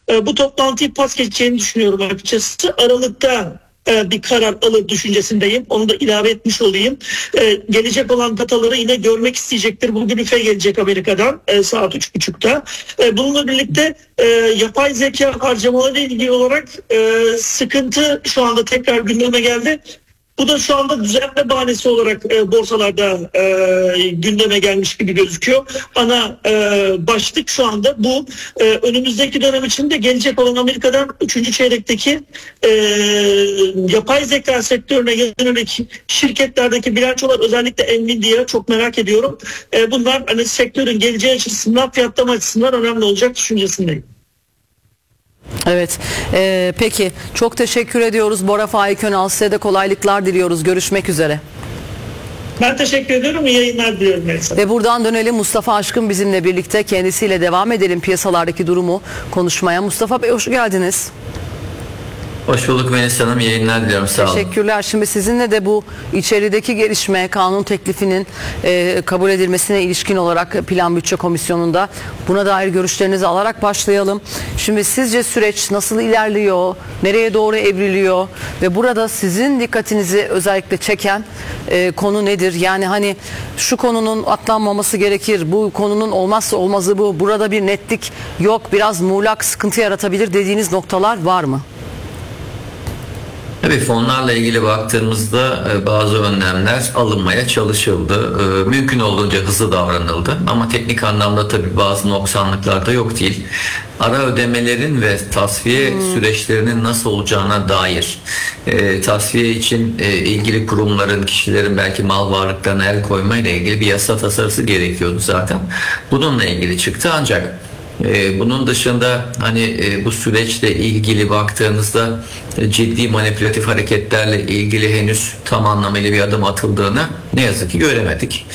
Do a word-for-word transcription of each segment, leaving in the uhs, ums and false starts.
E, bu toplantıyı pas geçeceğini düşünüyorum açıkçası. Aralıkta e, bir karar alır düşüncesindeyim. Onu da ilave etmiş olayım. E, gelecek olan dataları yine görmek isteyecektir. Bugün üfe gelecek Amerika'dan e, saat üç buçukta. E, bununla birlikte e, yapay zeka harcamaları ile ilgili olarak e, sıkıntı şu anda tekrar gündeme geldi. Bu da şu anda düzenleme bahanesi olarak e, borsalarda e, gündeme gelmiş gibi gözüküyor. Ana e, başlık şu anda bu. E, önümüzdeki dönem içinde gelecek olan Amerika'dan üçüncü çeyrekteki e, yapay zeka sektörüne yönelik şirketlerdeki bilançolar, özellikle Nvidia, çok merak ediyorum. E, bunlar hani sektörün geleceği açısından, fiyatlama açısından önemli olacak düşüncesindeyim. Evet. Ee, peki. Çok teşekkür ediyoruz. Bora Faik Önal, size de kolaylıklar diliyoruz. Görüşmek üzere. Ben teşekkür ediyorum. İyi yayınlar diliyorum. Melisa. Ve buradan dönelim. Mustafa Aşkın bizimle birlikte. Kendisiyle devam edelim piyasalardaki durumu konuşmaya. Mustafa Bey, hoş geldiniz. Hoş bulduk Melisa Hanım. Yayınlar diliyorum. Sağ olun. Teşekkürler. Şimdi sizinle de bu içerideki gelişme, kanun teklifinin e, kabul edilmesine ilişkin olarak Plan Bütçe Komisyonu'nda buna dair görüşlerinizi alarak başlayalım. Şimdi sizce süreç nasıl ilerliyor? Nereye doğru evriliyor? Ve burada sizin dikkatinizi özellikle çeken e, konu nedir? Yani hani şu konunun atlanmaması gerekir, bu konunun olmazsa olmazı bu, burada bir netlik yok, biraz muğlak, sıkıntı yaratabilir dediğiniz noktalar var mı? Tabii fonlarla ilgili baktığımızda bazı önlemler alınmaya çalışıldı. Mümkün olduğunca hızlı davranıldı. Ama teknik anlamda tabii bazı noksanlıklar da yok değil. Ara ödemelerin ve tasfiye hmm. süreçlerinin nasıl olacağına dair e, tasfiye için e, ilgili kurumların, kişilerin belki mal varlıklarına el koymayla ilgili bir yasa tasarısı gerekiyordu zaten. Bununla ilgili çıktı, ancak Ee, bunun dışında hani e, bu süreçle ilgili baktığınızda e, ciddi manipülatif hareketlerle ilgili henüz tam anlamıyla bir adım atıldığını ne yazık ki göremedik.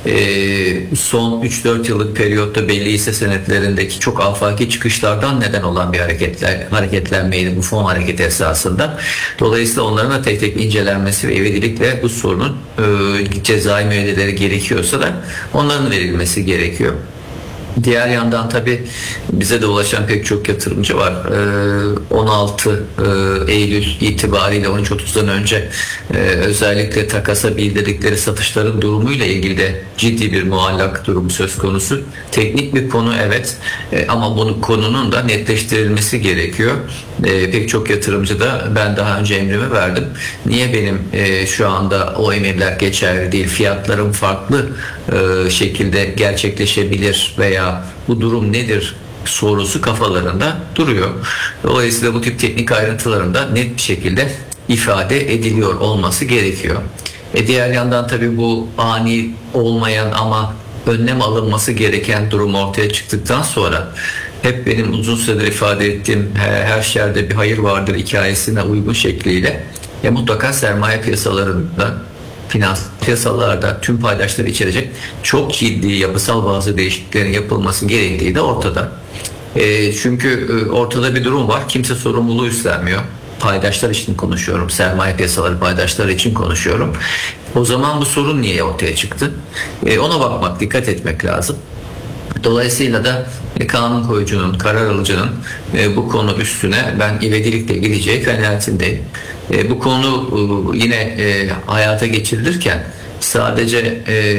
Ee, son üç dört yıllık periyotta belli hisse senetlerindeki çok afaki çıkışlardan neden olan bir hareketler, hareketlenmeydi bu fon hareketi esasında. Dolayısıyla onların da tek tek incelenmesi ve ivedilikle bu sorunun e, cezai müeyyideleri gerekiyorsa da onların verilmesi gerekiyor. Diğer yandan tabii bize de ulaşan pek çok yatırımcı var. on altı Eylül itibariyle on üç otuzdan önce özellikle takasa bildirdikleri satışların durumuyla ilgili de ciddi bir muallak durum söz konusu. Teknik bir konu, evet, ama bunu konunun da netleştirilmesi gerekiyor. Pek çok yatırımcı da ben daha önce emrimi verdim. Niye benim şu anda o emirler geçerli değil, fiyatlarım farklı şekilde gerçekleşebilir veya bu durum nedir sorusu kafalarında duruyor. Dolayısıyla bu tip teknik ayrıntılarında net bir şekilde ifade ediliyor olması gerekiyor. E diğer yandan tabii bu ani olmayan ama önlem alınması gereken durum ortaya çıktıktan sonra hep benim uzun süredir ifade ettiğim her şerde bir hayır vardır hikayesine uygun şekliyle ya mutlaka sermaye piyasalarında, finans piyasalarda tüm paydaşları içerecek çok ciddi yapısal bazı değişikliklerin yapılması gerektiği de ortada. E, çünkü ortada bir durum var. Kimse sorumluluğu üstlenmiyor. Paydaşlar için konuşuyorum. Sermaye piyasaları paydaşları için konuşuyorum. O zaman bu sorun niye ortaya çıktı? E, ona bakmak, dikkat etmek lazım. Dolayısıyla da kanun koyucunun, karar alıcının e, bu konu üstüne ben ivedilikle gideceği kanaatindeyim. E, bu konu e, yine e, hayata geçirilirken sadece e,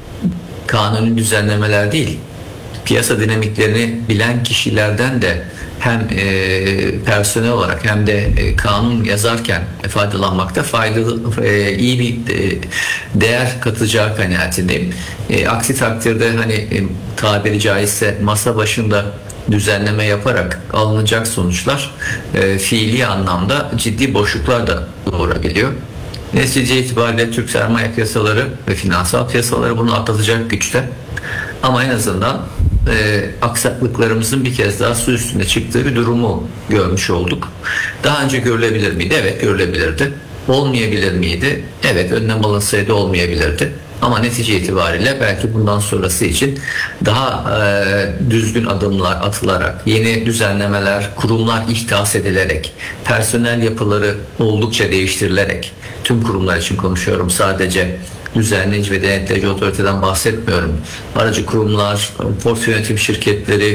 kanuni düzenlemeler değil, piyasa dinamiklerini bilen kişilerden de hem e, personel olarak hem de e, kanun yazarken faydalanmakta faydalı, e, iyi bir e, değer katacağı kanaatindeyim. E, aksi takdirde hani e, tabiri caizse masa başında düzenleme yaparak alınacak sonuçlar e, fiili anlamda ciddi boşluklar da doğurabiliyor. Netice itibariyle Türk sermaye piyasaları ve finansal piyasaları bunu atlatacak güçte. Ama en azından e, aksaklıklarımızın bir kez daha su üstüne çıktığı bir durumu görmüş olduk. Daha önce görülebilir miydi? Evet, görülebilirdi. Olmayabilir miydi? Evet, önlem alınsaydı olmayabilirdi. Ama netice itibariyle belki bundan sonrası için daha e, düzgün adımlar atılarak, yeni düzenlemeler, kurumlar ihdas edilerek, personel yapıları oldukça değiştirilerek, tüm kurumlar için konuşuyorum, sadece düzenleyici ve denetleyici otoriteden bahsetmiyorum. Aracı kurumlar, portföy yönetim şirketleri,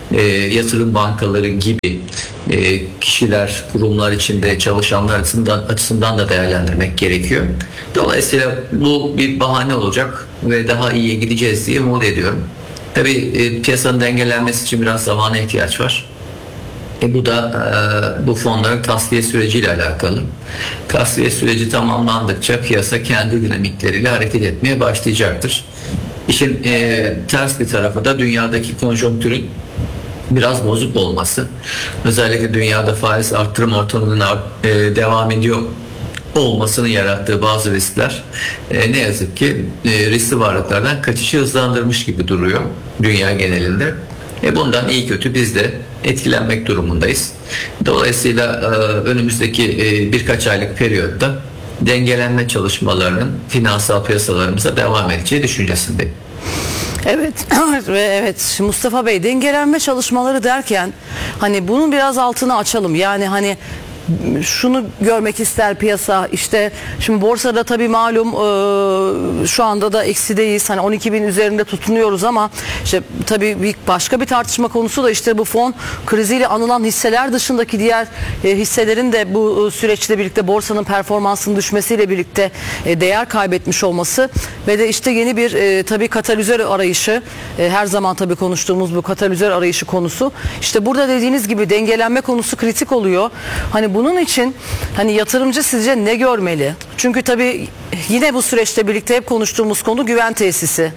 e, yatırım bankaları gibi e, kişiler, kurumlar içinde çalışanlar açısından, açısından da değerlendirmek gerekiyor. Dolayısıyla bu bir bahane olacak ve daha iyiye gideceğiz diye umut ediyorum. Tabii e, piyasanın dengelenmesi için biraz zamana ihtiyaç var. E bu da e, bu fonların tasfiye süreciyle alakalı. Tasfiye süreci tamamlandıkça piyasa kendi dinamikleriyle hareket etmeye başlayacaktır. İşin e, ters bir tarafı da dünyadaki konjonktürün biraz bozuk olması. Özellikle dünyada faiz arttırım ortamının art, e, devam ediyor olmasının yarattığı bazı riskler e, ne yazık ki e, riskli varlıklardan kaçışı hızlandırmış gibi duruyor dünya genelinde. E bundan iyi kötü biz de etkilenmek durumundayız. Dolayısıyla e, önümüzdeki e, birkaç aylık periyotta dengelenme çalışmalarının finansal piyasalarımıza devam edeceği düşüncesindeyim. Evet ve evet Mustafa Bey, dengelenme çalışmaları derken hani bunun biraz altını açalım. Yani hani şunu görmek ister piyasa, işte şimdi borsada tabii malum e, şu anda da eksideyiz, hani on iki bin üzerinde tutunuyoruz ama işte tabii bir başka bir tartışma konusu da işte bu fon kriziyle anılan hisseler dışındaki diğer e, hisselerin de bu e, süreçle birlikte borsanın performansının düşmesiyle birlikte e, değer kaybetmiş olması ve de işte yeni bir e, tabii katalizör arayışı, e, her zaman tabii konuştuğumuz bu katalizör arayışı konusu, işte burada dediğiniz gibi dengelenme konusu kritik oluyor. Hani bunun için hani yatırımcı sizce ne görmeli? Çünkü tabii yine bu süreçte birlikte hep konuştuğumuz konu güven tesisi.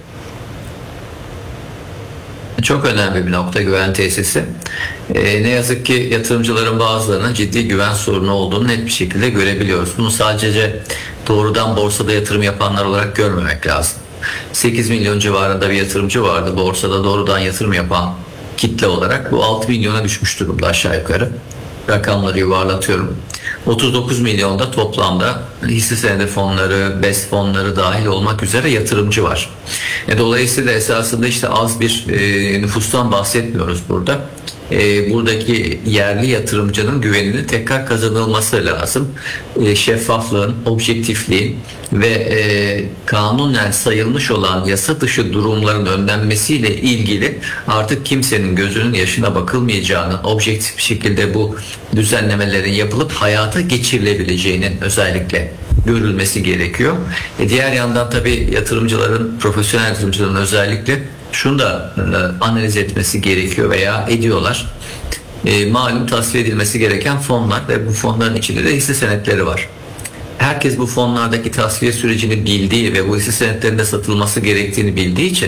Çok önemli bir nokta güven tesisi. Ee, ne yazık ki yatırımcıların bazılarının ciddi güven sorunu olduğunu net bir şekilde görebiliyoruz. Bunu sadece doğrudan borsada yatırım yapanlar olarak görmemek lazım. sekiz milyon civarında bir yatırımcı vardı borsada doğrudan yatırım yapan kitle olarak. Bu altı milyona düşmüş durumda aşağı yukarı. Rakamları yuvarlatıyorum. otuz dokuz milyonda toplamda hisse senedi fonları, BES fonları dahil olmak üzere yatırımcı var. E, dolayısıyla esasında işte az bir e, nüfustan bahsetmiyoruz burada. E, buradaki yerli yatırımcının güvenini tekrar kazanılması lazım. E, şeffaflığın, objektifliğin ve e, kanunen sayılmış olan yasa dışı durumların önlenmesiyle ilgili artık kimsenin gözünün yaşına bakılmayacağını, objektif bir şekilde bu düzenlemelerin yapılıp hayata geçirilebileceğinin özellikle görülmesi gerekiyor. E, diğer yandan tabii yatırımcıların, profesyonel yatırımcıların özellikle şunu da e, analiz etmesi gerekiyor veya ediyorlar. E, malum tasfiye edilmesi gereken fonlar ve bu fonların içinde de hisse senetleri var. Herkes bu fonlardaki tasfiye sürecini bildiği ve bu hisse senetlerinde satılması gerektiğini bildiği için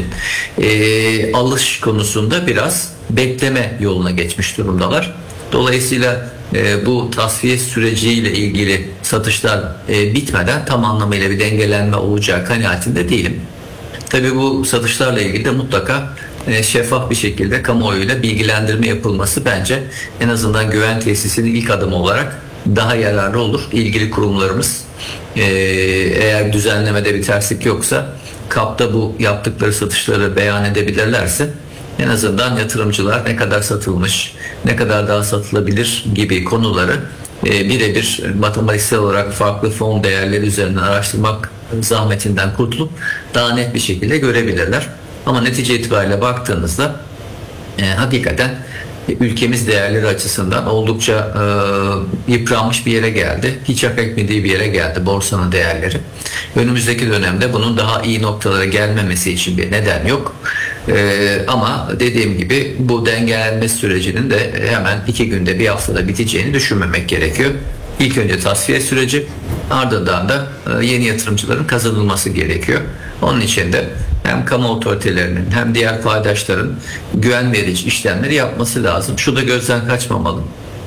e, alış konusunda biraz bekleme yoluna geçmiş durumdalar. Dolayısıyla e, bu tasfiye süreciyle ilgili satışlar e, bitmeden tam anlamıyla bir dengelenme olacağı kanaatinde değilim. Tabii bu satışlarla ilgili de mutlaka e, şeffaf bir şekilde kamuoyuyla bilgilendirme yapılması bence en azından güven tesisinin ilk adımı olarak daha yararlı olur. İlgili kurumlarımız e, eğer düzenlemede bir terslik yoksa kapta bu yaptıkları satışları beyan edebilirlerse en azından yatırımcılar ne kadar satılmış, ne kadar daha satılabilir gibi konuları e, birebir matematiksel olarak farklı fon değerleri üzerinden araştırmak zahmetinden kurtulup daha net bir şekilde görebilirler. Ama netice itibariyle baktığınızda e, hakikaten ülkemiz değerleri açısından oldukça e, yıpranmış bir yere geldi. Hiç hak etmediği bir yere geldi borsanın değerleri. Önümüzdeki dönemde bunun daha iyi noktalara gelmemesi için bir neden yok. E, ama dediğim gibi bu dengelenme sürecinin de hemen iki günde bir haftada biteceğini düşünmemek gerekiyor. İlk önce tasfiye süreci, ardından da e, yeni yatırımcıların kazanılması gerekiyor. Onun için de hem kamu otoritelerinin hem diğer paydaşların güven verici işlemleri yapması lazım. Şu da gözden kaçmamalı.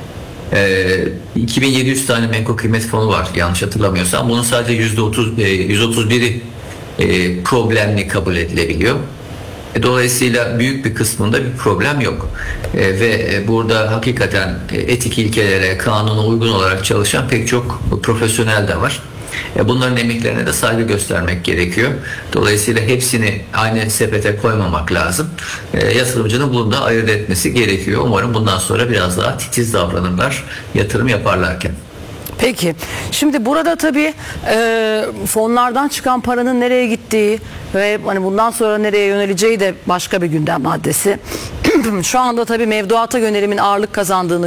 E, iki bin yedi yüz tane menkul kıymet fonu var yanlış hatırlamıyorsam. Bunun sadece yüzde otuz, e, yüz otuz biri e, problemli kabul edilebiliyor. Dolayısıyla büyük bir kısmında bir problem yok. E, ve burada hakikaten etik ilkelere, kanuna uygun olarak çalışan pek çok profesyonel de var. E, bunların emeklerine de saygı göstermek gerekiyor. Dolayısıyla hepsini aynı sepete koymamak lazım. E, yatırımcının bunu da ayırt etmesi gerekiyor. Umarım bundan sonra biraz daha titiz davranırlar yatırım yaparlarken. Peki. Şimdi burada tabii e, fonlardan çıkan paranın nereye gittiği ve hani bundan sonra nereye yöneleceği de başka bir gündem maddesi. Şu anda tabii mevduata yönelimin ağırlık kazandığını